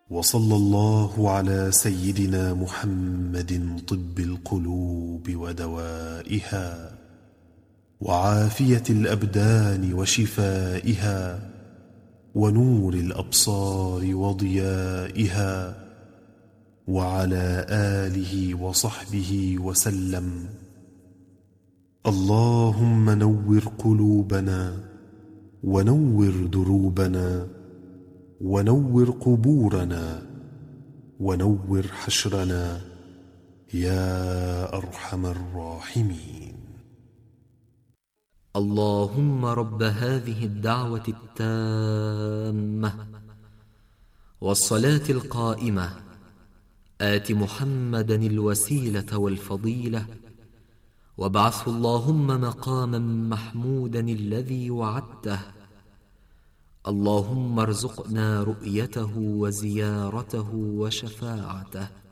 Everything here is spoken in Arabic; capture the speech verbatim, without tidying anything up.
وصلى الله على سيدنا محمد طب القلوب ودوائها وعافية الأبدان وشفائها ونور الأبصار وضيائها وعلى آله وصحبه وسلم. اللهم نور قلوبنا ونور دروبنا ونور قبورنا ونور حشرنا يا أرحم الراحمين. اللهم رب هذه الدعوة التامة والصلاة القائمة آت محمدا الوسيلة والفضيلة وابعثه اللهم مقاما محمودا الذي وعدته. اللهم ارزقنا رؤيته وزيارته وشفاعته.